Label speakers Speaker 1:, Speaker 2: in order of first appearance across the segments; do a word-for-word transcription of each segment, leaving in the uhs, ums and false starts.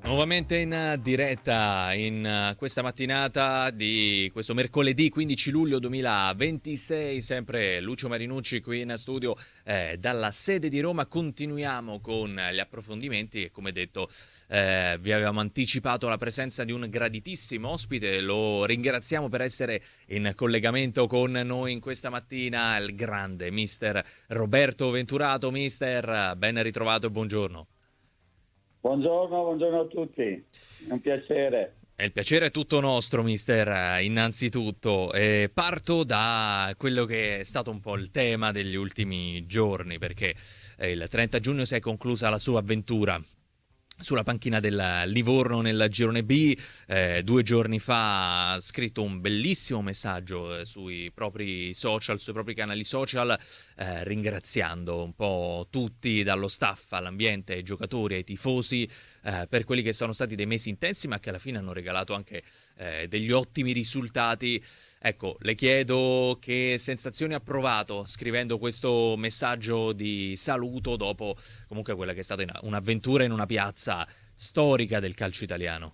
Speaker 1: Nuovamente in diretta in questa mattinata di questo mercoledì quindici luglio duemilaventisei, sempre Lucio Marinucci qui in studio eh, dalla sede di Roma. Continuiamo con gli approfondimenti e, come detto, eh, vi avevamo anticipato la presenza di un graditissimo ospite. Lo ringraziamo per essere in collegamento con noi in questa mattina, il grande mister Roberto Venturato. Mister, ben ritrovato e buongiorno.
Speaker 2: Buongiorno, buongiorno a tutti, è un piacere.
Speaker 1: E il piacere è tutto nostro, mister, innanzitutto. Eh, parto da quello che è stato un po' il tema degli ultimi giorni, perché eh, il trenta giugno si è conclusa la sua avventura sulla panchina del Livorno nel girone B. Eh, due giorni fa ha scritto un bellissimo messaggio eh, sui propri social, sui propri canali social, eh, ringraziando un po' tutti, dallo staff all'ambiente, ai giocatori, ai tifosi, eh, per quelli che sono stati dei mesi intensi, ma che alla fine hanno regalato anche eh, degli ottimi risultati. Ecco, le chiedo che sensazioni ha provato scrivendo questo messaggio di saluto dopo comunque quella che è stata un'avventura in una piazza storica del calcio italiano.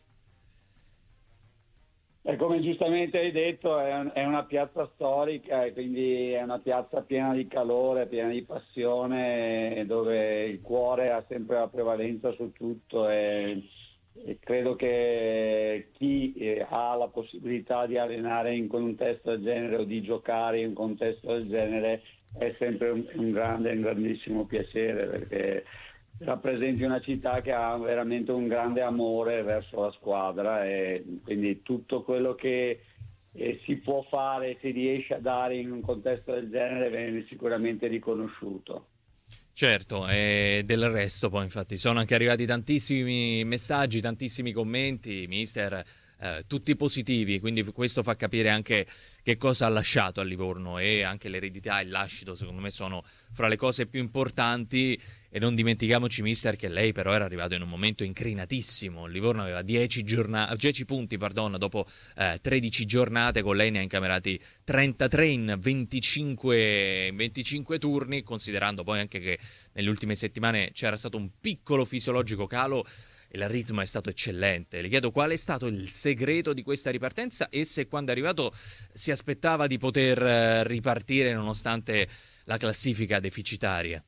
Speaker 2: E come giustamente hai detto, è, un, è una piazza storica e quindi è una piazza piena di calore, piena di passione, dove il cuore ha sempre la prevalenza su tutto e, e credo che chi eh, ha la possibilità di allenare in un contesto del genere o di giocare in un contesto del genere è sempre un, un grande, un grandissimo piacere, perché rappresenti una città che ha veramente un grande amore verso la squadra e quindi tutto quello che eh, si può fare, si riesce a dare in un contesto del genere, viene sicuramente riconosciuto.
Speaker 1: Certo, e del resto poi infatti sono anche arrivati tantissimi messaggi, tantissimi commenti, mister, eh, tutti positivi, quindi questo fa capire anche che cosa ha lasciato a Livorno, e anche l'eredità e il lascito secondo me sono fra le cose più importanti. E non dimentichiamoci, mister, che lei però era arrivato in un momento incrinatissimo. Il Livorno aveva dieci, giorna- dieci punti pardon, dopo eh, tredici giornate, con lei ne ha incamerati trentatré in venticinque, in venticinque turni, considerando poi anche che nelle ultime settimane c'era stato un piccolo fisiologico calo e il ritmo è stato eccellente. Le chiedo qual è stato il segreto di questa ripartenza e se quando è arrivato si aspettava di poter eh, ripartire nonostante la classifica deficitaria.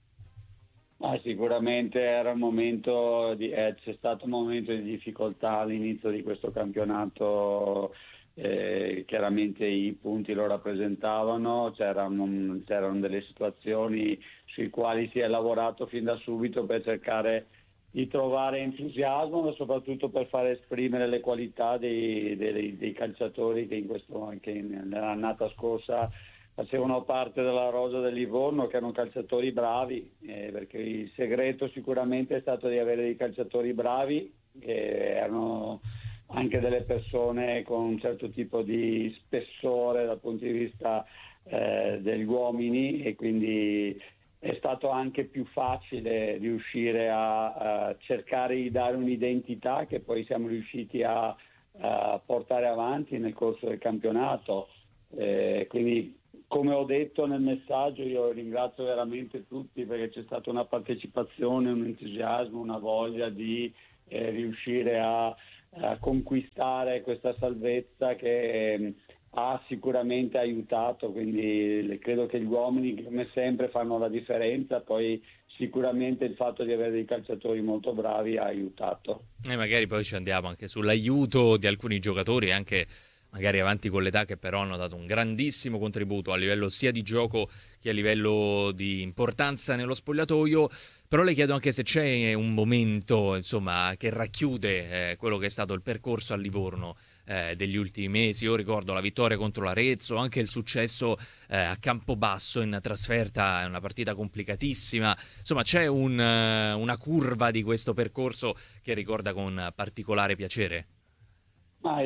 Speaker 2: Ah, sicuramente era un momento di, eh, c'è stato un momento di difficoltà all'inizio di questo campionato, eh, chiaramente i punti lo rappresentavano, c'erano, c'erano delle situazioni sui quali si è lavorato fin da subito per cercare di trovare entusiasmo, ma soprattutto per far esprimere le qualità dei, dei, dei calciatori che in questo, anche nell'annata scorsa facevano parte della rosa del Livorno, che erano calciatori bravi, eh, perché il segreto sicuramente è stato di avere dei calciatori bravi, che erano anche delle persone con un certo tipo di spessore dal punto di vista eh, degli uomini, e quindi è stato anche più facile riuscire a, a cercare di dare un'identità che poi siamo riusciti a, a portare avanti nel corso del campionato. Eh, quindi, come ho detto nel messaggio, io ringrazio veramente tutti, perché c'è stata una partecipazione, un entusiasmo, una voglia di eh, riuscire a, a conquistare questa salvezza che eh, ha sicuramente aiutato, quindi credo che gli uomini come sempre fanno la differenza, poi sicuramente il fatto di avere dei calciatori molto bravi ha aiutato.
Speaker 1: E magari poi ci andiamo anche sull'aiuto di alcuni giocatori, anche magari avanti con l'età, che però hanno dato un grandissimo contributo a livello sia di gioco che a livello di importanza nello spogliatoio. Però le chiedo anche se c'è un momento, insomma, che racchiude eh, quello che è stato il percorso a Livorno eh, degli ultimi mesi. Io ricordo la vittoria contro l'Arezzo, anche il successo eh, a Campobasso in trasferta, è una partita complicatissima. Insomma, c'è un, uh, una curva di questo percorso che ricorda con particolare piacere.
Speaker 2: Ma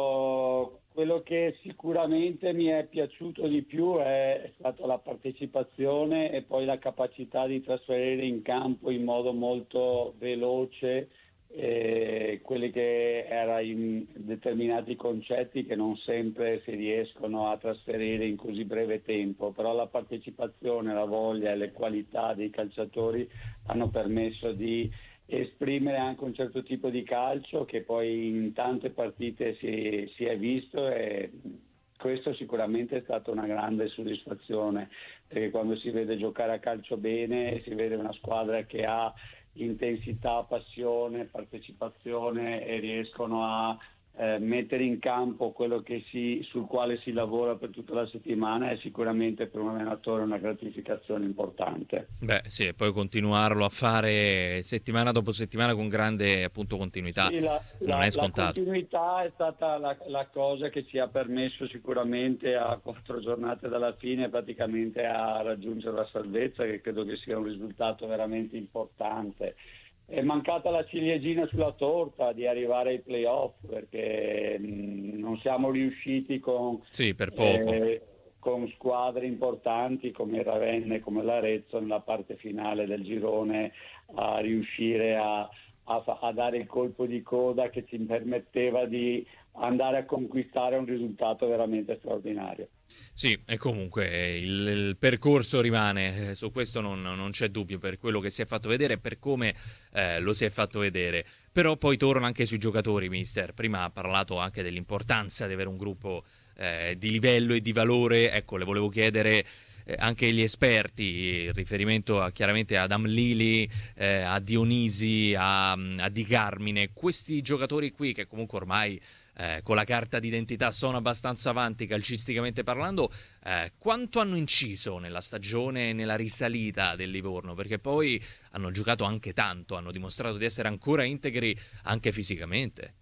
Speaker 2: io quello che sicuramente mi è piaciuto di più è, è stata la partecipazione e poi la capacità di trasferire in campo in modo molto veloce eh, quelli che erano in determinati concetti che non sempre si riescono a trasferire in così breve tempo, però la partecipazione, la voglia e le qualità dei calciatori hanno permesso di esprimere anche un certo tipo di calcio che poi in tante partite si, si è visto, e questo sicuramente è stata una grande soddisfazione, perché quando si vede giocare a calcio bene, si vede una squadra che ha intensità, passione, partecipazione e riescono a eh, mettere in campo quello che si, sul quale si lavora per tutta la settimana, è sicuramente per un allenatore una gratificazione importante.
Speaker 1: Beh, sì, e poi continuarlo a fare settimana dopo settimana con grande appunto continuità
Speaker 2: Sì, la,
Speaker 1: non
Speaker 2: la,
Speaker 1: è
Speaker 2: la
Speaker 1: scontato.
Speaker 2: continuità è stata la, la cosa che ci ha permesso sicuramente a quattro giornate dalla fine praticamente a raggiungere la salvezza, che credo che sia un risultato veramente importante. È mancata la ciliegina sulla torta di arrivare ai playoff, perché mh, non siamo riusciti con,
Speaker 1: Sì, per poco.
Speaker 2: eh, con squadre importanti come il Ravenna e come l'Arezzo nella parte finale del girone a riuscire a, a, fa- a dare il colpo di coda che ci permetteva di andare a conquistare un risultato veramente straordinario.
Speaker 1: Sì, e comunque eh, il, il percorso rimane, eh, su questo non, non c'è dubbio, per quello che si è fatto vedere e per come eh, lo si è fatto vedere. Però poi torno anche sui giocatori, mister. Prima ha parlato anche dell'importanza di avere un gruppo eh, di livello e di valore. Ecco, le volevo chiedere eh, anche gli esperti, in riferimento a, chiaramente ad Amlili, eh, a Dionisi, a, a Di Carmine, questi giocatori qui che comunque ormai eh, con la carta d'identità sono abbastanza avanti calcisticamente parlando, eh, quanto hanno inciso nella stagione e nella risalita del Livorno? Perché poi hanno giocato anche tanto, hanno dimostrato di essere ancora integri anche fisicamente.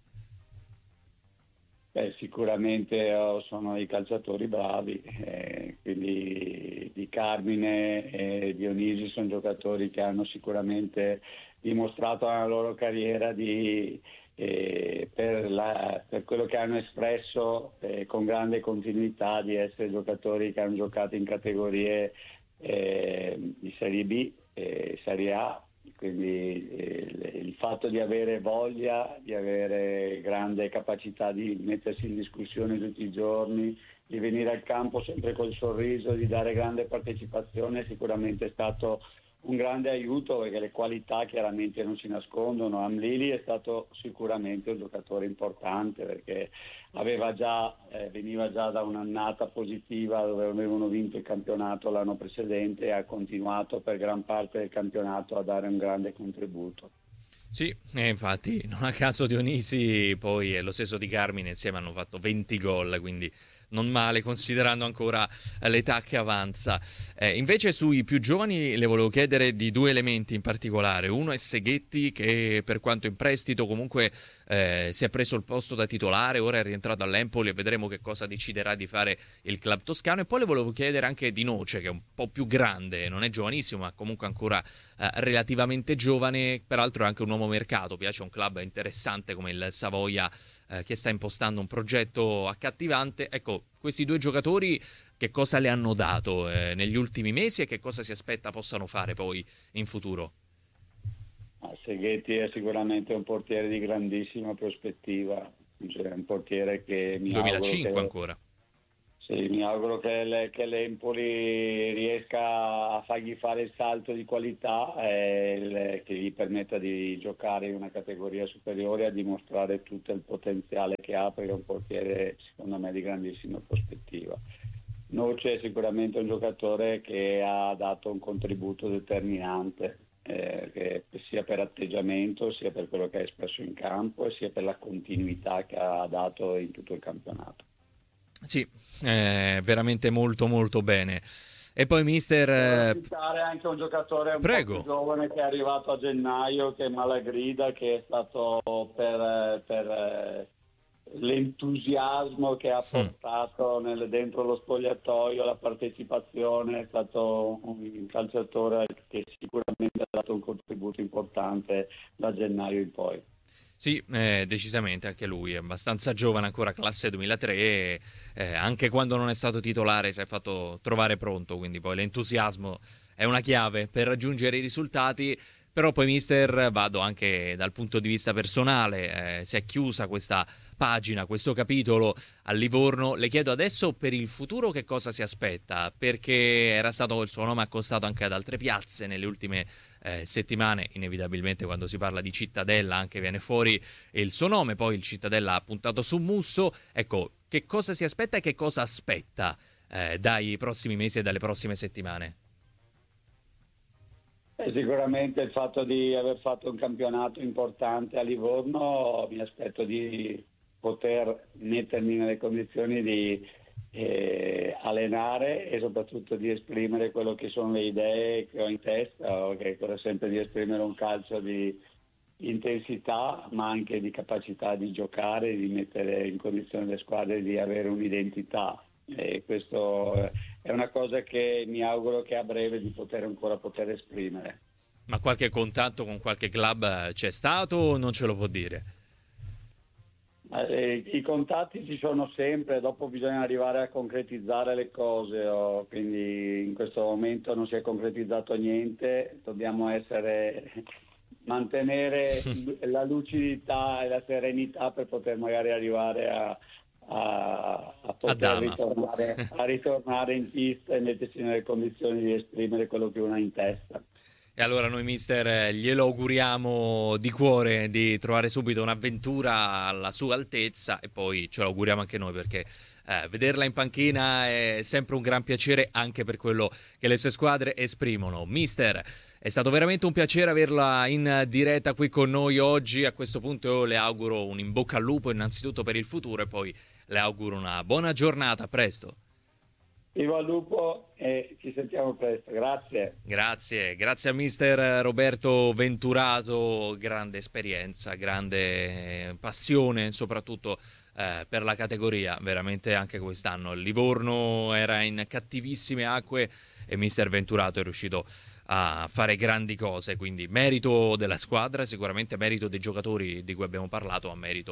Speaker 2: Beh, sicuramente oh, sono i calciatori bravi, eh, quindi Di Carmine e Dionisi sono giocatori che hanno sicuramente dimostrato nella loro carriera di, eh, per, la- per quello che hanno espresso eh, con grande continuità, di essere giocatori che hanno giocato in categorie eh, di Serie B e Serie A. Quindi eh, il fatto di avere voglia, di avere grande capacità di mettersi in discussione tutti i giorni, di venire al campo sempre col sorriso, di dare grande partecipazione, sicuramente è stato un grande aiuto, perché le qualità chiaramente non si nascondono. Amlili è stato sicuramente un giocatore importante, perché aveva già, eh, veniva già da un'annata positiva dove avevano vinto il campionato l'anno precedente, e ha continuato per gran parte del campionato a dare un grande contributo.
Speaker 1: Sì, e infatti non a caso Dionisi poi e lo stesso Di Carmine insieme hanno fatto venti gol, quindi non male considerando ancora eh, l'età che avanza. Eh, invece sui più giovani le volevo chiedere di due elementi in particolare. Uno è Seghetti, che per quanto in prestito comunque eh, si è preso il posto da titolare, ora è rientrato all'Empoli e vedremo che cosa deciderà di fare il club toscano. E poi le volevo chiedere anche di Noce, che è un po' più grande, non è giovanissimo ma comunque ancora eh, relativamente giovane, peraltro è anche un uomo mercato, piace un club interessante come il Savoia eh, che sta impostando un progetto accattivante. Ecco, questi due giocatori che cosa le hanno dato eh, negli ultimi mesi e che cosa si aspetta possano fare poi in futuro?
Speaker 2: Ah, Seghetti è sicuramente un portiere di grandissima prospettiva, cioè un portiere che mi auguro
Speaker 1: duemilacinque
Speaker 2: che
Speaker 1: ancora.
Speaker 2: Sì, mi auguro che, le- che l'Empoli riesca a fargli fare il salto di qualità, e il- che gli permetta di giocare in una categoria superiore, a dimostrare tutto il potenziale che ha, perché è un portiere secondo me di grandissima prospettiva. Noce è sicuramente un giocatore che ha dato un contributo determinante, eh, che sia per atteggiamento, sia per quello che ha espresso in campo, e sia per la continuità che ha dato in tutto il campionato.
Speaker 1: Sì, eh, veramente molto molto bene. E poi mister,
Speaker 2: Vorrei
Speaker 1: eh,
Speaker 2: citare anche un giocatore un po' più
Speaker 1: prego.
Speaker 2: giovane che è arrivato a gennaio, che è Malagrida, che è stato per, per, eh, l'entusiasmo che ha
Speaker 1: Mm.
Speaker 2: portato nel- dentro lo spogliatoio, la partecipazione, è stato un calciatore che sicuramente ha dato un contributo importante da gennaio in poi.
Speaker 1: Sì, eh, decisamente anche lui è abbastanza giovane, ancora classe duemilatré, e, eh, anche quando non è stato titolare si è fatto trovare pronto, quindi poi l'entusiasmo è una chiave per raggiungere i risultati. Però poi mister, vado anche dal punto di vista personale, eh, si è chiusa questa pagina, questo capitolo a Livorno. Le chiedo adesso per il futuro che cosa si aspetta, perché era stato il suo nome accostato anche ad altre piazze nelle ultime eh, settimane. Inevitabilmente quando si parla di Cittadella anche viene fuori il suo nome, poi il Cittadella ha puntato su Musso. Ecco, che cosa si aspetta e che cosa aspetta eh, dai prossimi mesi e dalle prossime settimane?
Speaker 2: Eh, sicuramente il fatto di aver fatto un campionato importante a Livorno, mi aspetto di poter mettermi nelle condizioni di eh, allenare e soprattutto di esprimere quello che sono le idee che ho in testa, che è quello sempre di esprimere un calcio di intensità ma anche di capacità di giocare, di mettere in condizione le squadre di avere un'identità. E questo è una cosa che mi auguro che a breve di poter ancora poter esprimere.
Speaker 1: Ma qualche contatto con qualche club c'è stato o non ce lo può dire?
Speaker 2: Eh, I contatti ci sono sempre, dopo bisogna arrivare a concretizzare le cose, oh, quindi in questo momento non si è concretizzato niente, dobbiamo essere mantenere la lucidità e la serenità per poter magari arrivare a A, a poter ritornare, a ritornare in pista e mettersi nelle condizioni di esprimere quello che uno ha in testa.
Speaker 1: E allora noi mister glielo auguriamo di cuore di trovare subito un'avventura alla sua altezza e poi ce lo auguriamo anche noi perché eh, vederla in panchina è sempre un gran piacere anche per quello che le sue squadre esprimono. Mister, è stato veramente un piacere averla in diretta qui con noi oggi. A questo punto io le auguro un in bocca al lupo innanzitutto per il futuro e poi le auguro una buona giornata, a presto.
Speaker 2: Viva il lupo e ci sentiamo presto, grazie.
Speaker 1: Grazie, grazie a mister Roberto Venturato, grande esperienza, grande passione soprattutto eh, per la categoria, veramente anche quest'anno. Il Livorno era in cattivissime acque e mister Venturato è riuscito a fare grandi cose, quindi merito della squadra, sicuramente merito dei giocatori di cui abbiamo parlato, a merito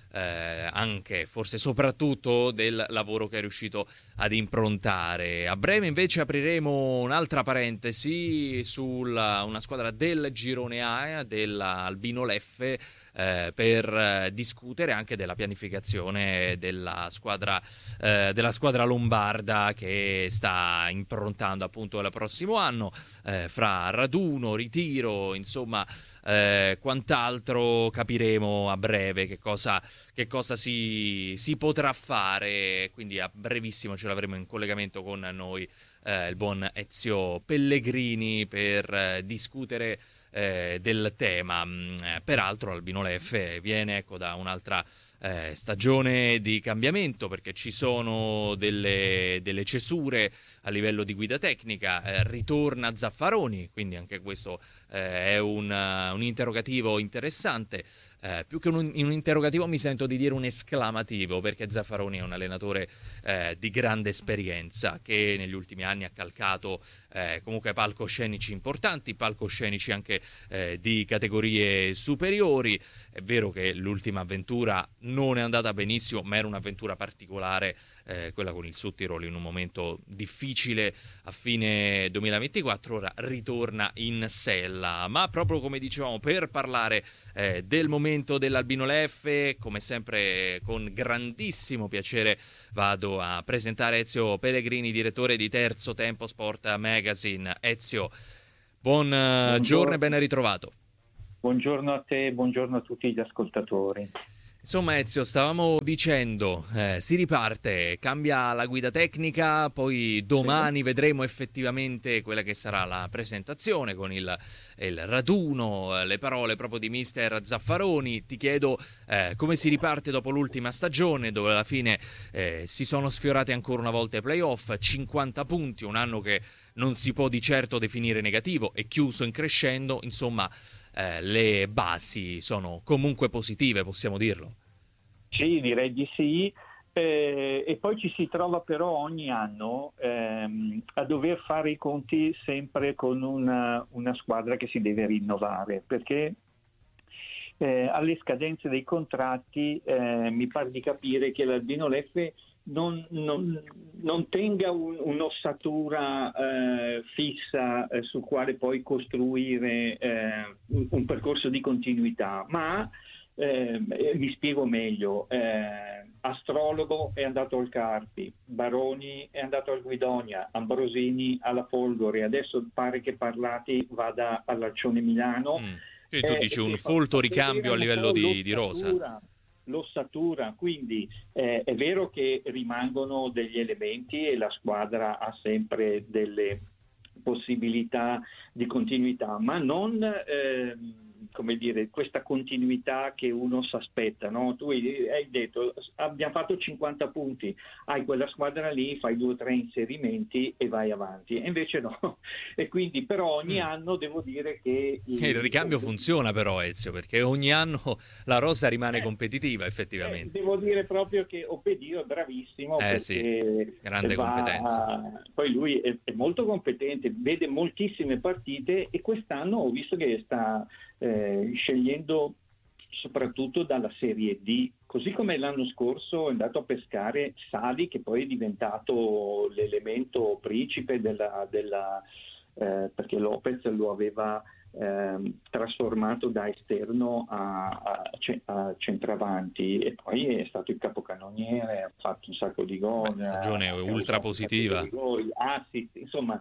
Speaker 1: Eh, anche, forse soprattutto, del lavoro che è riuscito ad improntare. A breve invece apriremo un'altra parentesi sulla una squadra del Girone A, dell'Albino Leffe, eh, per eh, discutere anche della pianificazione della squadra, eh, della squadra lombarda che sta improntando appunto il prossimo anno, eh, fra raduno, ritiro, insomma Eh, quant'altro capiremo a breve che cosa, che cosa si, si potrà fare, quindi a brevissimo ce l'avremo in collegamento con noi eh, il buon Ezio Pellegrini per eh, discutere eh, del tema. Eh, peraltro Albino Leffe viene ecco, da un'altra eh, stagione di cambiamento perché ci sono delle, delle cesure a livello di guida tecnica, eh, ritorna Zaffaroni, quindi anche questo eh, è un, uh, un interrogativo interessante. Eh, più che un, un interrogativo mi sento di dire un esclamativo perché Zaffaroni è un allenatore eh, di grande esperienza che negli ultimi anni ha calcato eh, comunque palcoscenici importanti, palcoscenici anche eh, di categorie superiori. È vero che l'ultima avventura non è andata benissimo, ma era un'avventura particolare, eh, quella con il Südtirol in un momento difficile a fine duemilaventiquattro. Ora ritorna in sella, ma proprio come dicevamo, per parlare eh, del momento dell'Albino Leffe, come sempre con grandissimo piacere vado a presentare Ezio Pellegrini, direttore di Terzo Tempo Sport Magazine. Ezio, buon buongiorno, giorno e ben ritrovato.
Speaker 3: Buongiorno a te, buongiorno a tutti gli ascoltatori.
Speaker 1: Insomma Ezio, stavamo dicendo, eh, si riparte, cambia la guida tecnica, poi domani sì. vedremo effettivamente quella che sarà la presentazione con il, il raduno, le parole proprio di mister Zaffaroni. Ti chiedo eh, come si riparte dopo l'ultima stagione dove alla fine eh, si sono sfiorati ancora una volta i playoff, cinquanta punti, un anno che non si può di certo definire negativo, è chiuso in crescendo, insomma Eh, le basi sono comunque positive, possiamo dirlo.
Speaker 3: Sì, direi di sì. Eh, e poi ci si trova però ogni anno ehm, a dover fare i conti sempre con una, una squadra che si deve rinnovare, perché eh, alle scadenze dei contratti eh, mi pare di capire che l'Albino Leffe Non, non, non tenga un, un'ossatura eh, fissa eh, sul quale poi costruire eh, un, un percorso di continuità, ma Eh, vi spiego meglio. Eh, Astrologo è andato al Carpi, Baroni è andato al Guidonia, Ambrosini alla Folgore, adesso pare che Parlati vada all'Alcione Milano.
Speaker 1: Mm. Quindi tu
Speaker 3: Eh,
Speaker 1: dici un
Speaker 3: fa-
Speaker 1: folto
Speaker 3: fa
Speaker 1: ricambio a
Speaker 3: vedere un
Speaker 1: livello
Speaker 3: po'
Speaker 1: di, di rosa.
Speaker 3: l'ossatura, l'ossatura, quindi eh, è vero che rimangono degli elementi e la squadra ha sempre delle possibilità di continuità, ma non ehm, come dire, questa continuità che uno si aspetta, no? Tu hai hai detto abbiamo fatto cinquanta punti, hai quella squadra lì, fai due o tre inserimenti e vai avanti, e invece no. E quindi però ogni
Speaker 1: Mm.
Speaker 3: anno devo dire che
Speaker 1: Il ricambio funziona però, Ezio, perché ogni anno la rosa rimane
Speaker 3: Eh,
Speaker 1: competitiva,
Speaker 3: Eh,
Speaker 1: effettivamente.
Speaker 3: devo dire proprio che Opedio è bravissimo,
Speaker 1: Eh sì,
Speaker 3: perché
Speaker 1: grande
Speaker 3: va
Speaker 1: competenza.
Speaker 3: a- poi lui è, è molto competente, vede moltissime partite, e quest'anno ho visto che sta eh, scegliendo soprattutto dalla Serie D, così come l'anno scorso è andato a pescare Sali, che poi è diventato l'elemento principe della, della eh, perché Lopez lo aveva ehm, trasformato da esterno a, a, ce- a centravanti, e poi è stato il capocannoniere, ha fatto un sacco di
Speaker 1: Beh,
Speaker 3: gol,
Speaker 1: stagione
Speaker 3: ha
Speaker 1: ultra
Speaker 3: causato un sacco di
Speaker 1: positiva.
Speaker 3: rigori, assist, insomma.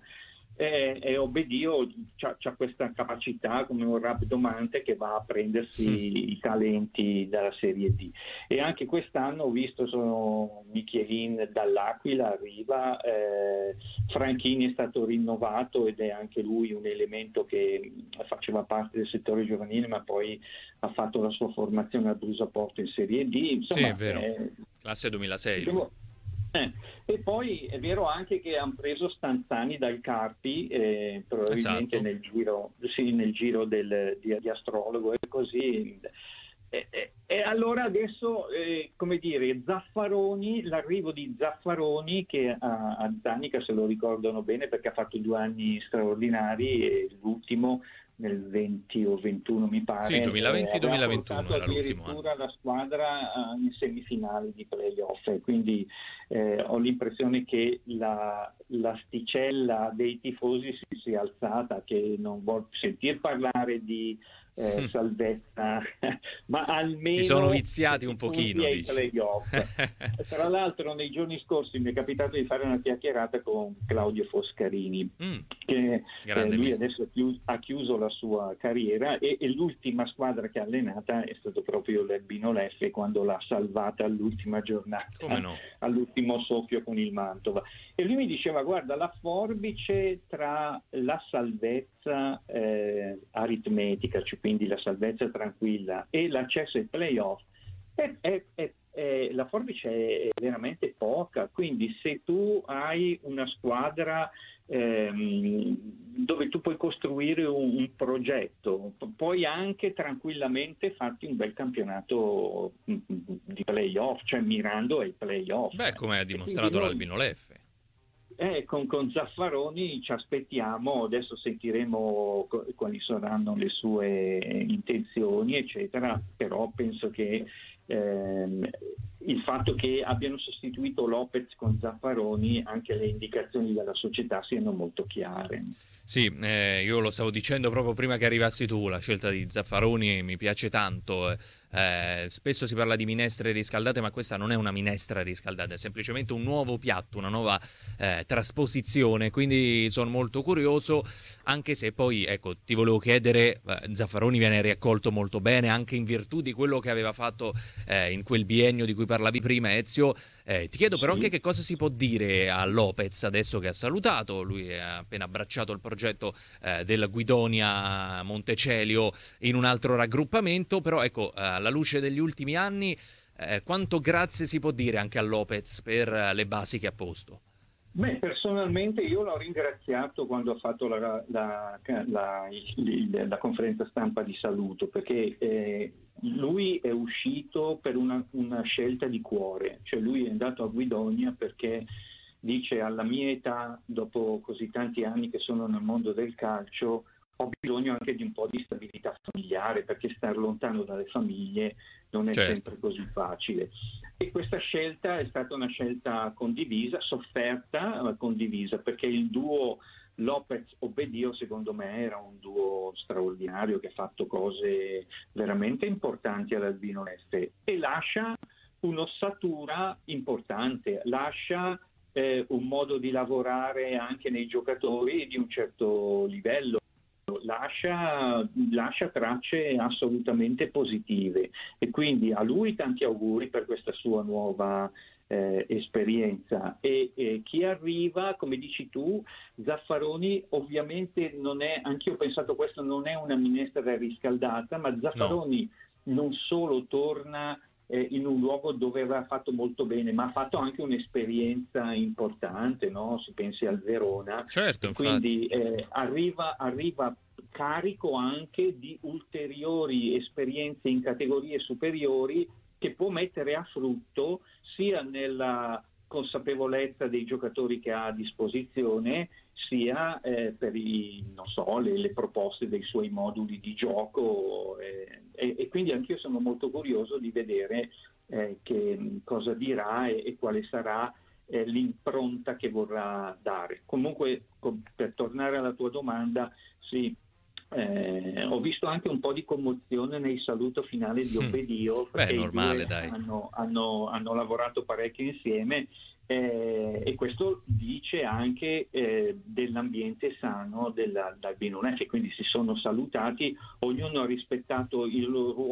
Speaker 3: E, e Obedio ha questa capacità come un rabdomante che va a prendersi
Speaker 1: Mm.
Speaker 3: i talenti dalla Serie D. E anche quest'anno ho visto sono Michelin dall'Aquila arriva, eh, Franchini è stato rinnovato ed è anche lui un elemento che faceva parte del settore giovanile, ma poi ha fatto la sua formazione al Brusaporto in Serie D,
Speaker 1: Sì, è
Speaker 3: insomma.
Speaker 1: vero.
Speaker 3: eh,
Speaker 1: Classe duemilasei lui.
Speaker 3: diciamo- eh, E poi è vero anche che hanno preso Stanzani dal Carpi, eh, probabilmente
Speaker 1: Esatto.
Speaker 3: nel giro, sì, nel giro del, di, di astrologo e così. E, e- e allora adesso, eh, come dire, Zaffaroni, l'arrivo di Zaffaroni, che a, a Zanica se lo ricordano bene perché ha fatto due anni straordinari, e l'ultimo nel venti o ventuno mi pare,
Speaker 1: Sì,
Speaker 3: eh, aveva
Speaker 1: duemilaventi-duemilaventuno
Speaker 3: portato
Speaker 1: era l'ultimo anno.
Speaker 3: addirittura la squadra eh, in semifinali di playoff, e quindi eh, ho l'impressione che la, l'asticella dei tifosi si sia alzata, che non vuol sentir parlare di eh, salvezza, ma almeno
Speaker 1: Si sono viziati un
Speaker 3: i punti
Speaker 1: pochino,
Speaker 3: ai
Speaker 1: dici.
Speaker 3: playoff. Tra l'altro nei giorni scorsi mi è capitato di fare una chiacchierata con Claudio Foscarini,
Speaker 1: Mm,
Speaker 3: che eh,
Speaker 1: grande
Speaker 3: lui
Speaker 1: mister.
Speaker 3: adesso ha chiuso, ha chiuso la sua carriera, e, e l'ultima squadra che ha allenata è stato proprio l'Albino Leffe, quando l'ha salvata all'ultima giornata,
Speaker 1: Come no?
Speaker 3: all'ultimo soffio con il Mantova. E lui mi diceva: guarda, la forbice tra la salvezza eh, aritmetica, cioè quindi la salvezza tranquilla, e l'accesso ai playoff, è, è, è, è, la forbice è veramente poca. Quindi se tu hai una squadra ehm, dove tu puoi costruire un, un progetto, puoi anche tranquillamente farti un bel campionato di playoff, cioè mirando ai playoff.
Speaker 1: Beh, come ha
Speaker 3: E quindi
Speaker 1: dimostrato
Speaker 3: noi,
Speaker 1: l'Albino Leffe.
Speaker 3: eh, con, con Zaffaroni ci aspettiamo, adesso sentiremo co- quali saranno le sue intenzioni, eccetera, però penso che ehm, il fatto che abbiano sostituito Lopez con Zaffaroni, anche le indicazioni della società siano molto chiare.
Speaker 1: Sì, eh, io lo stavo dicendo proprio prima che arrivassi tu, la scelta di Zaffaroni mi piace tanto. Eh, spesso si parla di minestre riscaldate, ma questa non è una minestra riscaldata, è semplicemente un nuovo piatto, una nuova eh, trasposizione, quindi sono molto curioso, anche se poi, ecco, ti volevo chiedere, eh, Zaffaroni viene riaccolto molto bene, anche in virtù di quello che aveva fatto eh, in quel biennio di cui parlavi prima, Ezio. Eh, ti chiedo però anche
Speaker 3: Sì.
Speaker 1: che cosa si può dire a Lopez adesso che ha salutato, lui ha appena abbracciato il progetto eh, del Guidonia Montecelio in un altro raggruppamento, però ecco, eh, alla luce degli ultimi anni, eh, quanto grazie si può dire anche a Lopez per eh, le basi che ha posto?
Speaker 3: Beh, personalmente io l'ho ringraziato quando ha fatto la, la, la, il- la conferenza stampa di saluto, perché eh, lui è uscito per una, una scelta di cuore, cioè lui è andato a Guidonia perché dice: alla mia età, dopo così tanti anni che sono nel mondo del calcio, ho bisogno anche di un po' di stabilità familiare, perché stare lontano dalle famiglie non è
Speaker 1: Certo.
Speaker 3: sempre così facile. E questa scelta è stata una scelta condivisa, sofferta, ma condivisa, perché il duo Lopez-Obedio secondo me era un duo straordinario che ha fatto cose veramente importanti all'Albino Leffe e lascia un'ossatura importante, lascia eh, un modo di lavorare anche nei giocatori di un certo livello. Lascia, lascia tracce assolutamente positive e quindi a lui tanti auguri per questa sua nuova eh, esperienza e, e chi arriva, come dici tu, Zaffaroni ovviamente non è, anch'io ho pensato questo, non è una minestra riscaldata, ma Zaffaroni no. non solo torna eh, in un luogo dove aveva fatto molto bene, ma ha fatto anche un'esperienza importante, no? Si pensi al Verona,
Speaker 1: certo,
Speaker 3: quindi eh, arriva, arriva carico anche di ulteriori esperienze in categorie superiori che può mettere a frutto sia nella consapevolezza dei giocatori che ha a disposizione, sia eh, per i, non so, le, le proposte dei suoi moduli di gioco eh, e, e quindi anch'io sono molto curioso di vedere eh, che cosa dirà e, e quale sarà eh, l'impronta che vorrà dare. Comunque, com- per tornare alla tua domanda, sì, Eh, ho visto anche un po' di commozione nel saluto finale di Obedio, perché
Speaker 1: Beh, normale,
Speaker 3: i due
Speaker 1: dai.
Speaker 3: Hanno, hanno, hanno lavorato parecchio insieme eh, e questo dice anche eh, dell'ambiente sano dell'Albino Leffe, quindi si sono salutati, ognuno ha rispettato il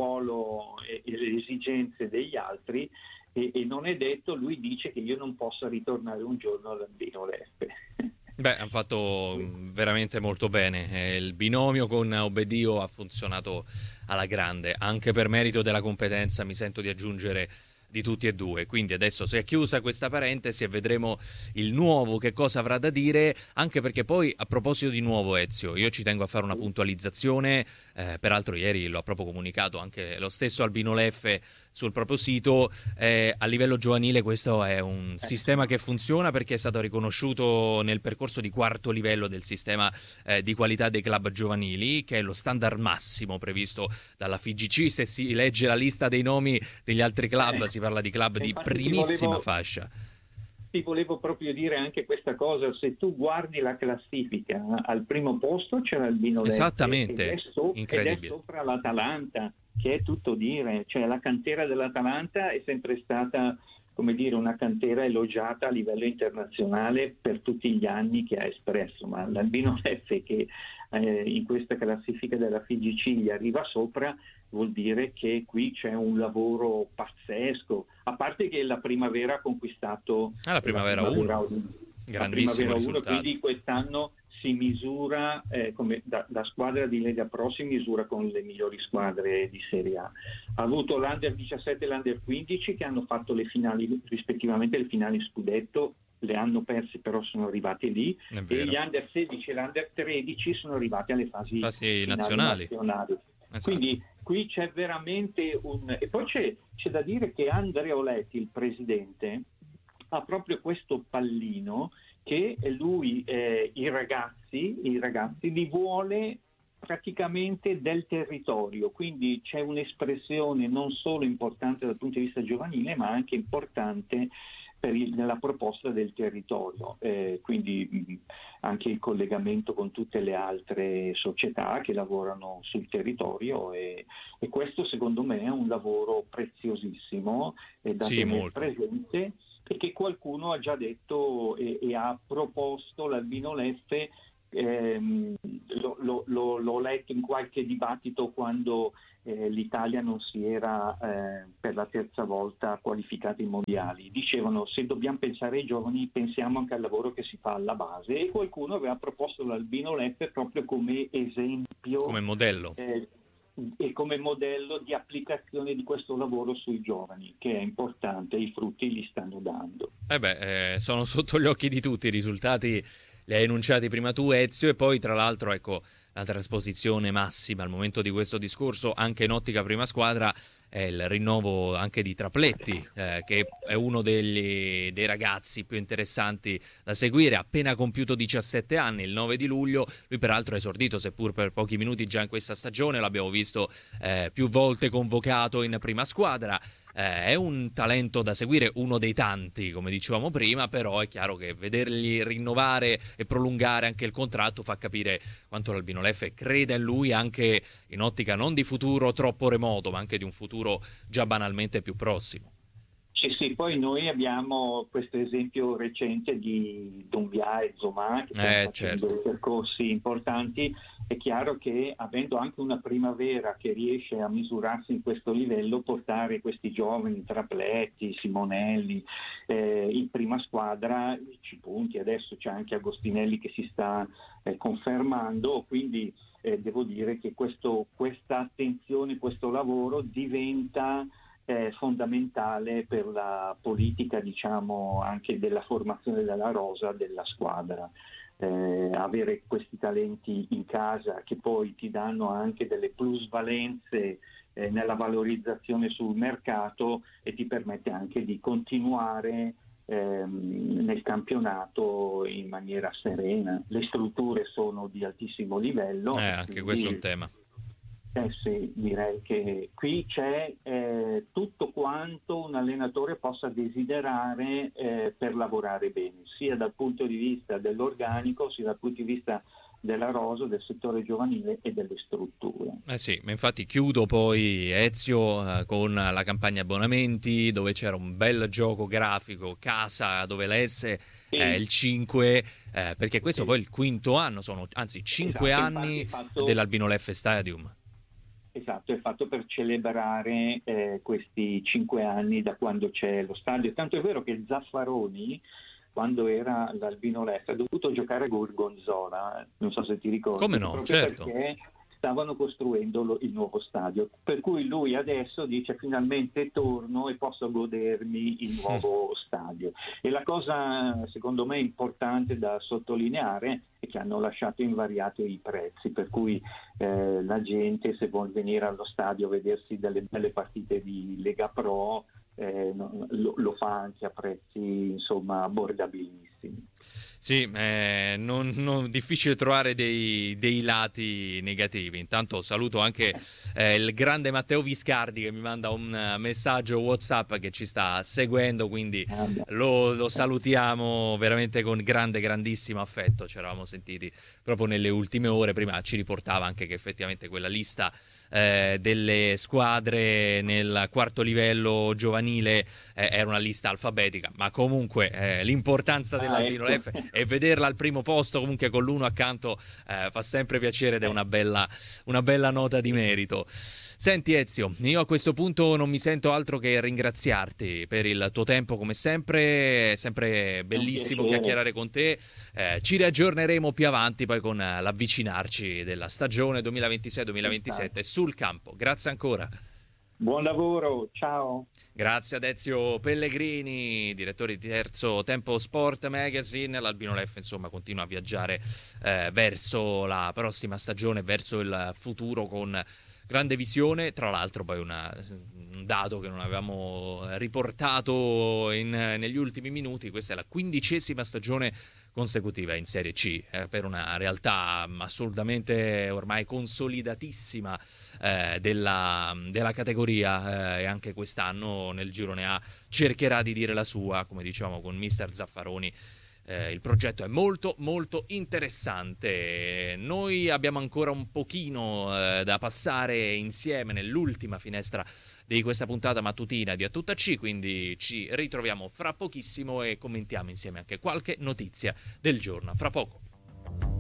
Speaker 3: ruolo e, e le esigenze degli altri e, e non è detto, lui dice che io non possa ritornare un giorno all'Albino Leffe.
Speaker 1: Beh, hanno fatto veramente molto bene. Eh, il binomio con Obedio ha funzionato alla grande, anche per merito della competenza, mi sento di aggiungere, di tutti e due. Quindi adesso si è chiusa questa parentesi e vedremo il nuovo che cosa avrà da dire, anche perché poi, a proposito di nuovo, Ezio, io ci tengo a fare una puntualizzazione, eh, peraltro ieri lo ha proprio comunicato anche lo stesso Albino Leffe sul proprio sito, eh, a livello giovanile questo è un sistema che funziona perché è stato riconosciuto nel percorso di quarto livello del sistema eh, di qualità dei club giovanili, che è lo standard massimo previsto dalla F I G C. Se si legge la lista dei nomi degli altri club, si parla di club di primissima
Speaker 3: volevo,
Speaker 1: fascia.
Speaker 3: Ti volevo proprio dire anche questa cosa, se tu guardi la classifica, al primo posto c'è l'Albino Leffe,
Speaker 1: esattamente,
Speaker 3: ed è, so-
Speaker 1: incredibile.
Speaker 3: ed è sopra l'Atalanta, che è tutto dire, cioè la cantera dell'Atalanta è sempre stata, come dire, una cantera elogiata a livello internazionale per tutti gli anni che ha espresso, ma l'Albino Leffe che eh, in questa classifica della F I G C gli arriva sopra vuol dire che qui c'è un lavoro pazzesco, a parte che la Primavera ha conquistato
Speaker 1: ah, la Primavera uno, grandissimo risultato.
Speaker 3: Quindi quest'anno si misura eh, come da, da squadra di Lega Pro, si misura con le migliori squadre di Serie A. Ha avuto l'Under diciassette e l'Under quindici che hanno fatto le finali, rispettivamente le finali scudetto, le hanno perse però sono arrivati lì, e gli Under sedici e l'Under tredici sono arrivati alle fasi,
Speaker 1: fasi nazionali.
Speaker 3: nazionali. Esatto. Quindi qui c'è veramente un... E poi c'è, c'è da dire che Andrea Oletti, il presidente, ha proprio questo pallino che lui eh, i ragazzi, i ragazzi li vuole praticamente del territorio, quindi c'è un'espressione non solo importante dal punto di vista giovanile, ma anche importante per il, nella proposta del territorio, eh, quindi mh, anche il collegamento con tutte le altre società che lavorano sul territorio e, e questo secondo me è un lavoro preziosissimo eh, da
Speaker 1: sì,
Speaker 3: tenere
Speaker 1: molto.
Speaker 3: presente, e che qualcuno ha già detto e, e ha proposto l'Albino Leffe. Ehm, lo, lo, lo, l'ho letto in qualche dibattito quando eh, l'Italia non si era eh, per la terza volta qualificata ai mondiali. Dicevano: se dobbiamo pensare ai giovani pensiamo anche al lavoro che si fa alla base, e qualcuno aveva proposto l'Albino Leffe proprio come esempio,
Speaker 1: come modello
Speaker 3: eh, e come modello di applicazione di questo lavoro sui giovani, che è importante, i frutti li stanno dando.
Speaker 1: Eh beh, eh, sono sotto gli occhi di tutti i risultati. Li hai enunciati prima tu, Ezio, e poi tra l'altro, ecco, la trasposizione massima al momento di questo discorso, anche in ottica prima squadra, è il rinnovo anche di Trapletti, eh, che è uno degli, dei ragazzi più interessanti da seguire, appena compiuto diciassette anni, il nove di luglio. Lui peraltro è esordito, seppur per pochi minuti già in questa stagione, l'abbiamo visto eh, più volte convocato in prima squadra. Eh, è un talento da seguire, uno dei tanti, come dicevamo prima, però è chiaro che vedergli rinnovare e prolungare anche il contratto fa capire quanto l'Albino Leffe creda in lui, anche in ottica non di futuro troppo remoto, ma anche di un futuro già banalmente più prossimo.
Speaker 3: Sì, sì, poi noi abbiamo questo esempio recente di Doumbia e Zouma che stanno
Speaker 1: Eh,
Speaker 3: facendo
Speaker 1: certo.
Speaker 3: percorsi importanti. È chiaro che avendo anche una primavera che riesce a misurarsi in questo livello, portare questi giovani Trapletti, Simonelli eh, in prima squadra ci punti. Adesso c'è anche Agostinelli che si sta eh, confermando, quindi eh, devo dire che questo, questa attenzione, questo lavoro diventa è fondamentale per la politica, diciamo, anche della formazione della rosa della squadra. Eh, avere questi talenti in casa che poi ti danno anche delle plusvalenze eh, nella valorizzazione sul mercato e ti permette anche di continuare ehm, nel campionato in maniera serena. Le strutture sono di altissimo livello.
Speaker 1: Eh, anche questo è un tema.
Speaker 3: Eh sì, direi che qui c'è eh, tutto quanto un allenatore possa desiderare eh, per lavorare bene, sia dal punto di vista dell'organico, sia dal punto di vista della rosa, del settore giovanile e delle strutture.
Speaker 1: Eh sì, ma infatti chiudo poi Ezio eh, con la campagna abbonamenti, dove c'era un bel gioco grafico, casa dove la S
Speaker 3: Sì.
Speaker 1: è il cinque, eh, perché questo
Speaker 3: Sì.
Speaker 1: poi è il quinto anno, sono anzi cinque
Speaker 3: Esatto,
Speaker 1: anni
Speaker 3: infatti fatto...
Speaker 1: dell'Albino Leffe Stadium.
Speaker 3: Esatto, è fatto per celebrare eh, questi cinque anni da quando c'è lo stadio. Tanto è vero che Zaffaroni, quando era l'Albino Leffe, ha dovuto giocare a Gorgonzola, non so se ti ricordi.
Speaker 1: Come no,
Speaker 3: proprio
Speaker 1: certo.
Speaker 3: Perché stavano costruendo lo, il nuovo stadio, per cui lui adesso dice finalmente torno e posso godermi il nuovo stadio. E la cosa secondo me importante da sottolineare è che hanno lasciato invariati i prezzi, per cui eh, la gente, se vuol venire allo stadio a vedersi delle belle partite di Lega Pro, eh, no, lo, lo fa anche a prezzi insomma abbordabilissimi.
Speaker 1: Sì, eh, non, non, difficile trovare dei, dei lati negativi. Intanto saluto anche eh, il grande Matteo Viscardi che mi manda un messaggio WhatsApp che ci sta seguendo, quindi lo, lo salutiamo veramente con grande, grandissimo affetto. Ci eravamo sentiti proprio nelle ultime ore, prima ci riportava anche che effettivamente quella lista eh, delle squadre nel quarto livello giovanile eh, era una lista alfabetica, ma comunque eh, l'importanza dell'Albino
Speaker 3: ah, ecco.
Speaker 1: Leffe e vederla al primo posto comunque con l'uno accanto eh, fa sempre piacere ed è una bella, una bella nota di merito. Senti Ezio, io a questo punto non mi sento altro che ringraziarti per il tuo tempo come sempre, è sempre bellissimo chiacchierare con te, eh, ci riaggiorneremo più avanti poi con l'avvicinarci della stagione duemilaventisei duemilaventisette sul campo. Grazie ancora.
Speaker 3: Buon lavoro, ciao.
Speaker 1: Grazie ad Ezio Pellegrini, direttore di Terzo Tempo Sport Magazine. L'Albino Leffe insomma continua a viaggiare eh, verso la prossima stagione, verso il futuro con grande visione. Tra l'altro poi una, un dato che non avevamo riportato in, negli ultimi minuti: questa è la quindicesima stagione consecutiva in Serie C eh, per una realtà assolutamente ormai consolidatissima eh, della, della categoria eh, e anche quest'anno nel girone A cercherà di dire la sua, come diciamo con mister Zaffaroni. Eh, il progetto è molto molto interessante. Noi abbiamo ancora un pochino eh, da passare insieme nell'ultima finestra di questa puntata mattutina di A Tutta C, quindi ci ritroviamo fra pochissimo e commentiamo insieme anche qualche notizia del giorno. Fra poco.